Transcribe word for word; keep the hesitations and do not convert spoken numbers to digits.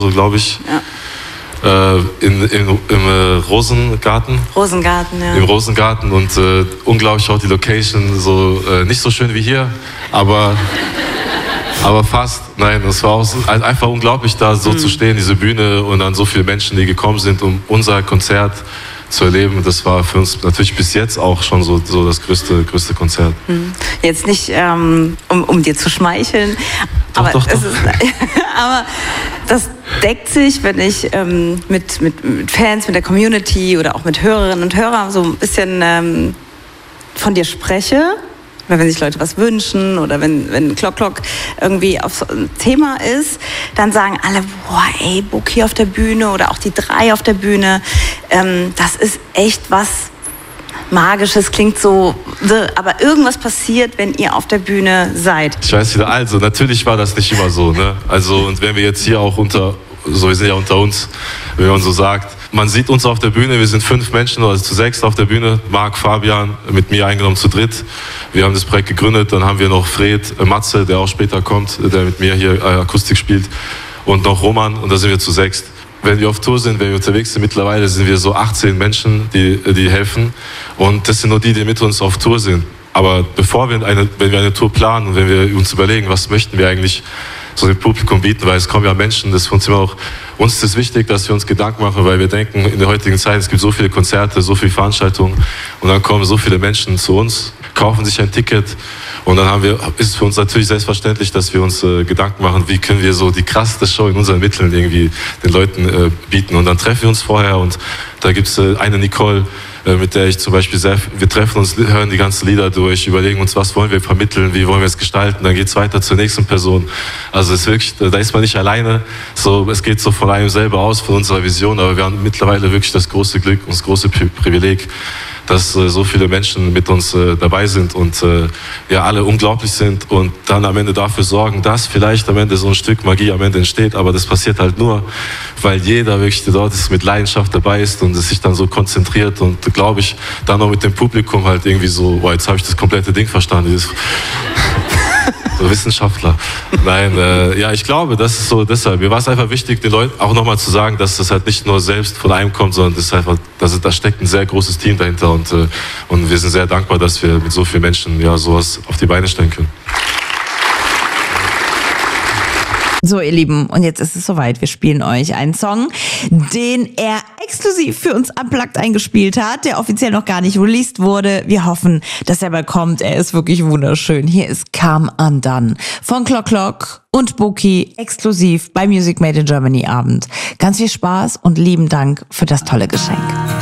so glaube ich. Ja. Äh, in, in, Im äh, Rosengarten. Rosengarten, ja. Im Rosengarten und äh, unglaublich auch die Location, so äh, nicht so schön wie hier, aber, aber fast. Nein, es war auch so, einfach unglaublich, da so mhm. zu stehen, diese Bühne und dann so viele Menschen, die gekommen sind, um unser Konzert zu erleben. Das war für uns natürlich bis jetzt auch schon so, so das größte, größte Konzert. Jetzt nicht, ähm, um, um dir zu schmeicheln, doch, aber, doch, es doch. Ist, aber das deckt sich, wenn ich ähm, mit, mit, mit Fans, mit der Community oder auch mit Hörerinnen und Hörern so ein bisschen ähm, von dir spreche. Oder wenn sich Leute was wünschen oder wenn, wenn Clock Clock irgendwie auf so ein Thema ist, dann sagen alle, boah, ey, Bookie auf der Bühne oder auch die drei auf der Bühne, ähm, das ist echt was Magisches, klingt so, aber irgendwas passiert, wenn ihr auf der Bühne seid. Ich weiß wieder, also natürlich war das nicht immer so, ne? Also und wenn wir jetzt hier auch unter, so wir sind ja unter uns, wenn man so sagt, man sieht uns auf der Bühne, wir sind fünf Menschen, also zu sechs auf der Bühne, Marc, Fabian, mit mir eingenommen zu dritt. Wir haben das Projekt gegründet, dann haben wir noch Fred, äh, Matze, der auch später kommt, der mit mir hier äh, Akustik spielt und noch Roman und da sind wir zu sechst. Wenn wir auf Tour sind, wenn wir unterwegs sind, mittlerweile sind wir so achtzehn Menschen, die, die helfen und das sind nur die, die mit uns auf Tour sind. Aber bevor wir eine, wenn wir eine Tour planen und wenn wir uns überlegen, was möchten wir eigentlich so dem Publikum bieten, weil es kommen ja Menschen, das ist für uns immer auch, uns ist es wichtig, dass wir uns Gedanken machen, weil wir denken, in der heutigen Zeit, es gibt so viele Konzerte, so viele Veranstaltungen und dann kommen so viele Menschen zu uns, kaufen sich ein Ticket und dann haben wir, ist es für uns natürlich selbstverständlich, dass wir uns äh, Gedanken machen, wie können wir so die krasseste Show in unseren Mitteln irgendwie den Leuten äh, bieten und dann treffen wir uns vorher und da gibt es äh, eine Nicole, mit der ich zum Beispiel sehr, wir treffen uns, hören die ganzen Lieder durch, überlegen uns, was wollen wir vermitteln, wie wollen wir es gestalten, dann geht es weiter zur nächsten Person. Also es ist wirklich, da ist man nicht alleine, so, es geht so von einem selber aus, von unserer Vision, aber wir haben mittlerweile wirklich das große Glück und das große Privileg, dass äh, so viele Menschen mit uns äh, dabei sind und äh, ja alle unglaublich sind und dann am Ende dafür sorgen, dass vielleicht am Ende so ein Stück Magie am Ende entsteht, aber das passiert halt nur, weil jeder wirklich, der dort ist, mit Leidenschaft dabei ist und es sich dann so konzentriert und glaube ich, dann auch mit dem Publikum halt irgendwie so, boah, jetzt habe ich das komplette Ding verstanden, dieses so Wissenschaftler. Nein, äh, ja, ich glaube, das ist so deshalb. Mir war es einfach wichtig, den Leuten auch nochmal zu sagen, dass das halt nicht nur selbst von einem kommt, sondern das ist einfach, das ist, da steckt ein sehr großes Team dahinter und, äh, und wir sind sehr dankbar, dass wir mit so vielen Menschen ja sowas auf die Beine stellen können. So, ihr Lieben, und jetzt ist es soweit. Wir spielen euch einen Song, den er exklusiv für uns unplugged eingespielt hat, der offiziell noch gar nicht released wurde. Wir hoffen, dass er bald kommt. Er ist wirklich wunderschön. Hier ist Come Undone von Clock Clock und Bookie exklusiv bei Music Made in Germany Abend. Ganz viel Spaß und lieben Dank für das tolle Geschenk.